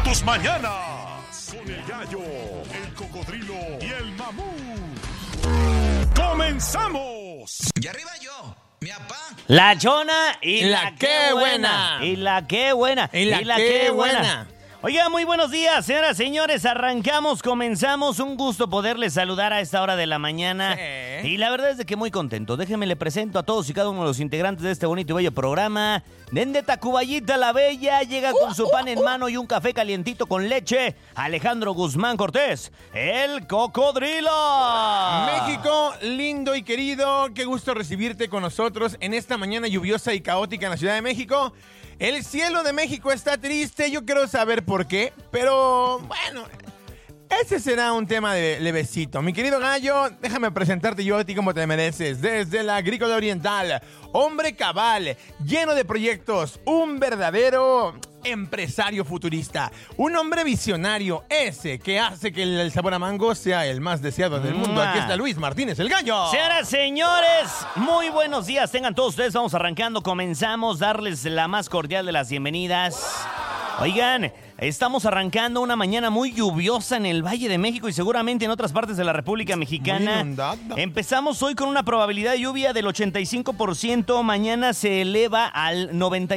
tus mañanas con el gallo, el cocodrilo y el mamut. ¡Comenzamos! Y arriba yo, mi papá. La chona y la qué buena. Y la qué buena. Y la qué buena. Oiga, muy buenos días, señoras, señores. Arrancamos, comenzamos. Un gusto poderles saludar a esta hora de la mañana. Sí. Y la verdad es de que muy contento. Déjenme le presento a todos y cada uno de los integrantes de este bonito y bello programa. Desde Tacubayita la Bella llega con su pan en mano y un café calientito con leche. Alejandro Guzmán Cortés, el cocodrilo. México, lindo y querido, qué gusto recibirte con nosotros en esta mañana lluviosa y caótica en la Ciudad de México. El cielo de México está triste, yo quiero saber por qué, pero bueno, ese será un tema de levecito. Mi querido gallo, déjame presentarte yo a ti como te mereces. Desde la Agrícola Oriental, hombre cabal, lleno de proyectos, un verdadero empresario futurista, un hombre visionario, ese que hace que el sabor a mango sea el más deseado del mundo. Aquí está Luis Martínez, el gallo. Señoras, señores, muy buenos días. Tengan todos ustedes, vamos arrancando, comenzamos, darles la más cordial de las bienvenidas. Oigan, estamos arrancando una mañana muy lluviosa en el Valle de México y seguramente en otras partes de la República Mexicana. Muy inundada. Empezamos hoy con una probabilidad de lluvia del 85%, mañana se eleva al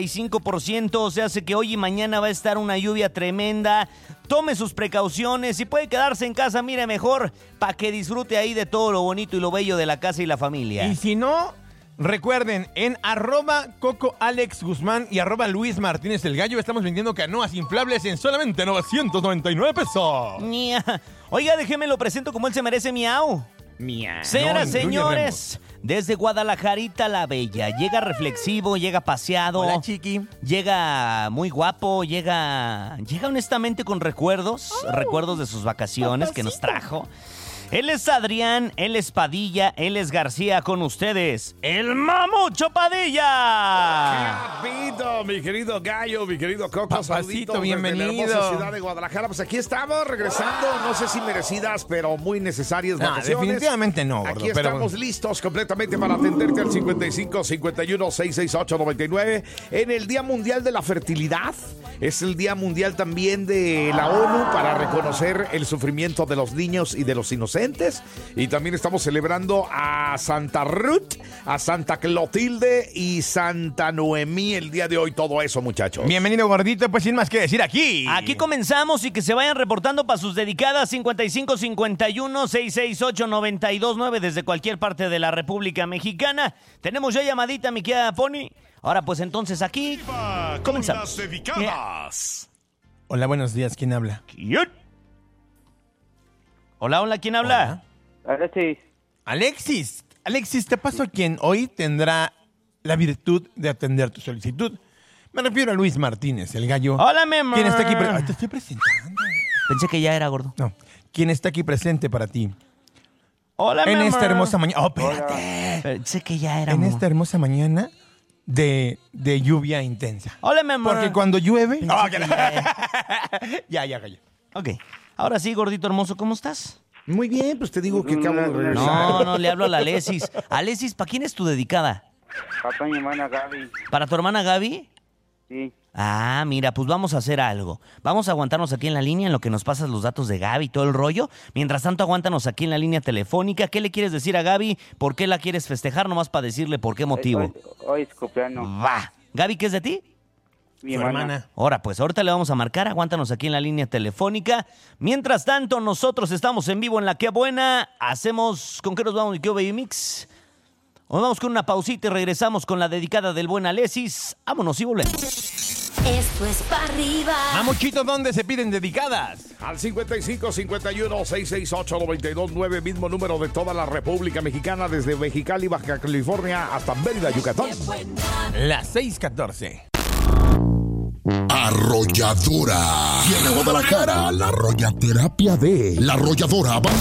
95%, o sea, hace que hoy y mañana va a estar una lluvia tremenda. Tome sus precauciones, si puede quedarse en casa, mire mejor, para que disfrute ahí de todo lo bonito y lo bello de la casa y la familia. Y si no, recuerden, en @CocoAlexGuzmán y @Luis Martínez el Gallo estamos vendiendo canoas inflables en solamente 999 pesos. Nia. Oiga, déjeme lo presento como él se merece, miau. Miau. Señoras, No, señores, desde Guadalajarita la Bella, llega reflexivo, llega paseado. Hola, chiqui. Llega muy guapo, llega honestamente con recuerdos de sus vacaciones que nos trajo. Él es Adrián, él es Padilla, él es García, con ustedes, el Mamucho Padilla. Rapidito, mi querido gallo, mi querido Coco. Papacito, Saludito bienvenido. desde la hermosa ciudad de Guadalajara. Pues aquí estamos, regresando, no sé si merecidas, pero muy necesarias vacaciones. Definitivamente no, gordo, Aquí estamos listos completamente para atenderte al 55 51 668 99 en el Día Mundial de la Fertilidad. Es el Día Mundial también de la ONU para reconocer el sufrimiento de los niños y de los inocentes. Y también estamos celebrando a Santa Ruth, a Santa Clotilde y Santa Noemí el día de hoy. Todo eso, muchachos. Bienvenido, gordito, pues sin más que decir aquí. Aquí comenzamos y que se vayan reportando para sus dedicadas 55 51 668 929 desde cualquier parte de la República Mexicana. Tenemos ya llamadita, mi querida Pony. Ahora pues entonces aquí comenzamos. Las dedicadas. Hola, buenos días, ¿quién habla? Hola, ¿quién habla? Alexis, te paso a quien hoy tendrá la virtud de atender tu solicitud. Me refiero a Luis Martínez, el gallo. Hola, mi amor. ¿Quién está aquí? Te estoy presentando. Pensé que ya era gordo. No, ¿quién está aquí presente para ti? Hola, mi En esta amor. hermosa mañana. ¡Oh, espérate! Pensé que ya era, En amor. esta hermosa mañana de lluvia intensa. Hola, mi amor. Porque cuando llueve. Pensé que Ya, gallo. Ok. Ahora sí, gordito hermoso, ¿cómo estás? Muy bien, pues te digo que acabo de regresar. No, le hablo a la Alesis. Alesis, ¿para quién es tu dedicada? Para mi hermana Gaby. ¿Para tu hermana Gaby? Sí. Ah, mira, pues vamos a hacer algo. Vamos a aguantarnos aquí en la línea en lo que nos pasas los datos de Gaby y todo el rollo. Mientras tanto, aguántanos aquí en la línea telefónica. ¿Qué le quieres decir a Gaby? ¿Por qué la quieres festejar? Nomás para decirle por qué motivo. Hoy es cumpleaños. Va. Gaby, ¿qué es de ti? Mi Tu hermana. Ahora, pues ahorita le vamos a marcar. Aguántanos aquí en la línea telefónica. Mientras tanto, nosotros estamos en vivo en La Qué Buena. ¿Con qué nos vamos, mi querido Baby Mix? Nos vamos con una pausita y regresamos con la dedicada del buen Alesis. Vámonos y volvemos. Esto es para arriba. Mamuchito, ¿dónde se piden dedicadas? Al 55 51 668 929, mismo número de toda la República Mexicana, desde Mexicali, Baja California, hasta Mérida, Yucatán. Las 6:14. Arrolladora. Viene a Guadalajara la arrollaterapia de La Arrolladora. Van